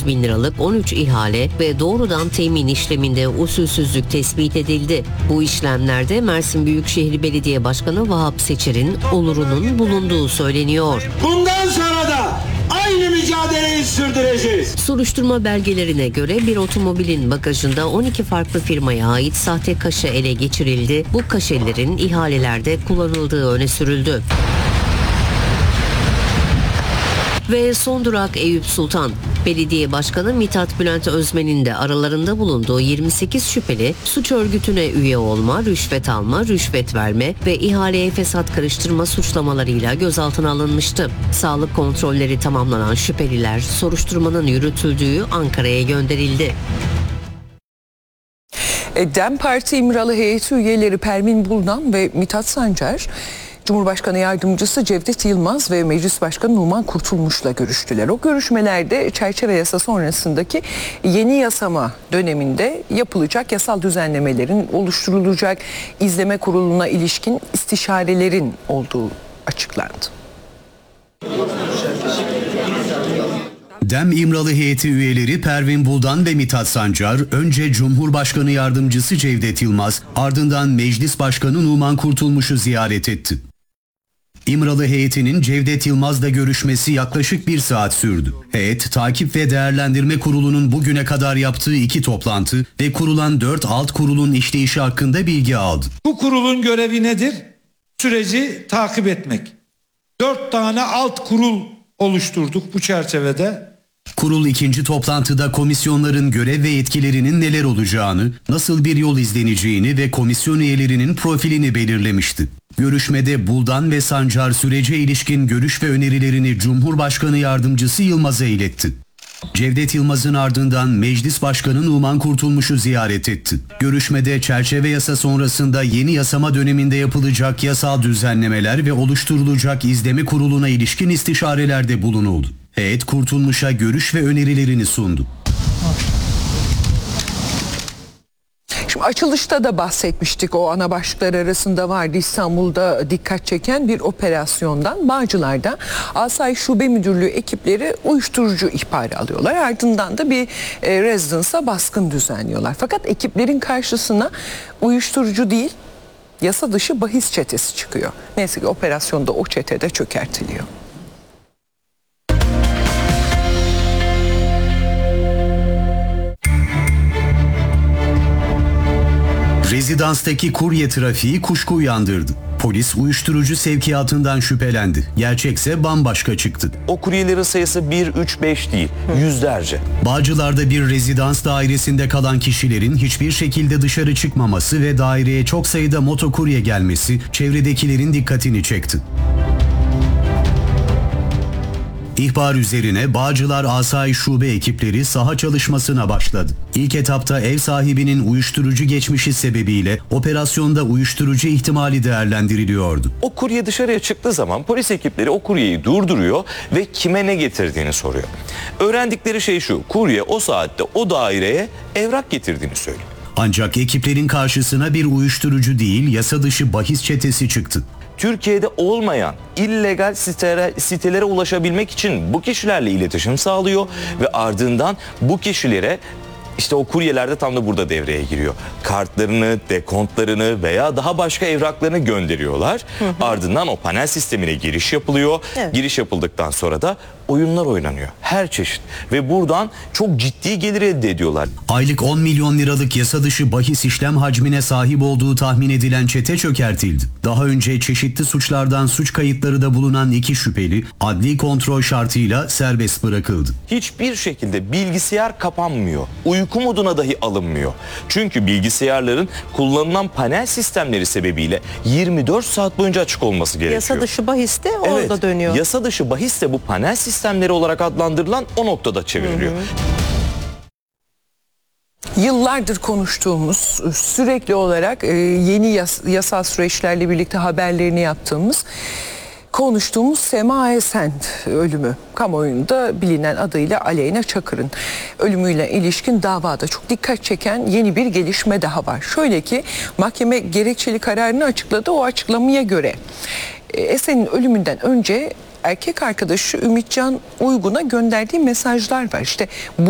900 bin liralık 13 ihale ve doğrudan temin işleminde usulsüzlük tespit edildi. Bu işlemlerde Mersin Büyükşehir Belediye Başkanı Vahap Seçer'in olurunun bulunduğu söyleniyor. Bundan sonra da aynı mücadeleyi sürdüreceğiz. Soruşturma belgelerine göre bir otomobilin bagajında 12 farklı firmaya ait sahte kaşe ele geçirildi. Bu kaşelerin ihalelerde kullanıldığı öne sürüldü. Ve son durak Eyüp Sultan. Belediye Başkanı Mithat Bülent Özmen'in de aralarında bulunduğu 28 şüpheli suç örgütüne üye olma, rüşvet alma, rüşvet verme ve ihaleye fesat karıştırma suçlamalarıyla gözaltına alınmıştı. Sağlık kontrolleri tamamlanan şüpheliler soruşturmanın yürütüldüğü Ankara'ya gönderildi. DEM Parti İmralı heyeti üyeleri Pervin Buldan ve Mithat Sancar, Cumhurbaşkanı Yardımcısı Cevdet Yılmaz ve Meclis Başkanı Numan Kurtulmuş'la görüştüler. O görüşmelerde çerçeve yasa sonrasındaki yeni yasama döneminde yapılacak yasal düzenlemelerin oluşturulacak izleme kuruluna ilişkin istişarelerin olduğu açıklandı. DEM İmralı heyeti üyeleri Pervin Buldan ve Mithat Sancar önce Cumhurbaşkanı Yardımcısı Cevdet Yılmaz, ardından Meclis Başkanı Numan Kurtulmuş'u ziyaret etti. İmralı heyetinin Cevdet Yılmaz'la görüşmesi yaklaşık 1 saat sürdü. Heyet, Takip ve Değerlendirme Kurulu'nun bugüne kadar yaptığı 2 toplantı ve kurulan 4 alt kurulun işleyişi hakkında bilgi aldı. Bu kurulun görevi nedir? Süreci takip etmek. 4 tane alt kurul oluşturduk bu çerçevede. Kurul 2. toplantıda komisyonların görev ve yetkilerinin neler olacağını, nasıl bir yol izleneceğini ve komisyon üyelerinin profilini belirlemişti. Görüşmede Buldan ve Sancar sürece ilişkin görüş ve önerilerini Cumhurbaşkanı Yardımcısı Yılmaz'a iletti. Cevdet Yılmaz'ın ardından Meclis Başkanı Numan Kurtulmuş'u ziyaret etti. Görüşmede çerçeve yasa sonrasında yeni yasama döneminde yapılacak yasal düzenlemeler ve oluşturulacak izleme kuruluna ilişkin istişarelerde bulunuldu. Heyet Kurtulmuş'a görüş ve önerilerini sundu. Şimdi açılışta da bahsetmiştik, o ana başlıklar arasında vardı. İstanbul'da dikkat çeken bir operasyondan. Bağcılar'da Asayiş Şube Müdürlüğü ekipleri uyuşturucu ihbarı alıyorlar. Ardından da bir rezidansa baskın düzenliyorlar. Fakat ekiplerin karşısına uyuşturucu değil, yasa dışı bahis çetesi çıkıyor. Neyse ki operasyonda o çete de çökertiliyor. Rezidanstaki kurye trafiği kuşku uyandırdı. Polis uyuşturucu sevkiyatından şüphelendi. Gerçekse bambaşka çıktı. O kuryelerin sayısı 1, 3, 5 değil, yüzlerce. Bağcılar'da bir rezidans dairesinde kalan kişilerin hiçbir şekilde dışarı çıkmaması ve daireye çok sayıda motokurye gelmesi çevredekilerin dikkatini çekti. İhbar üzerine Bağcılar Asayiş Şube ekipleri saha çalışmasına başladı. İlk etapta ev sahibinin uyuşturucu geçmişi sebebiyle operasyonda uyuşturucu ihtimali değerlendiriliyordu. O kurye dışarıya çıktığı zaman polis ekipleri o kuryeyi durduruyor ve kime ne getirdiğini soruyor. Öğrendikleri şey şu: kurye o saatte o daireye evrak getirdiğini söylüyor. Ancak ekiplerin karşısına bir uyuşturucu değil, yasa dışı bahis çetesi çıktı. Türkiye'de olmayan illegal sitelere ulaşabilmek için bu kişilerle iletişim sağlıyor ve ardından bu kişilere işte o kuryeler de tam da burada devreye giriyor. Kartlarını, dekontlarını veya daha başka evraklarını gönderiyorlar. Ardından o panel sistemine giriş yapılıyor. Evet. Giriş yapıldıktan sonra da oyunlar oynanıyor. Her çeşit. Ve buradan çok ciddi gelir elde ediyorlar. Aylık 10 milyon liralık yasa dışı bahis işlem hacmine sahip olduğu tahmin edilen çete çökertildi. Daha önce çeşitli suçlardan suç kayıtları da bulunan 2 şüpheli adli kontrol şartıyla serbest bırakıldı. Hiçbir şekilde bilgisayar kapanmıyor. Uyku moduna dahi alınmıyor. Çünkü bilgisayarların kullanılan panel sistemleri sebebiyle 24 saat boyunca açık olması gerekiyor. Yasa dışı bahis de orada dönüyor. Yasa dışı bahis de bu panel sistemleri olarak adlandırılan o noktada çevriliyor. Yıllardır konuştuğumuz, sürekli olarak yeni yasal süreçlerle birlikte haberlerini yaptığımız, konuştuğumuz Sema Esen ölümü. Kamuoyunda bilinen adıyla Aleyna Çakır'ın ölümüyle ilişkin davada çok dikkat çeken yeni bir gelişme daha var. Şöyle ki mahkeme gerekçeli kararını açıkladı. O açıklamaya göre Esen'in ölümünden önce erkek arkadaşı Ümitcan Uygun'a gönderdiği mesajlar var. İşte bu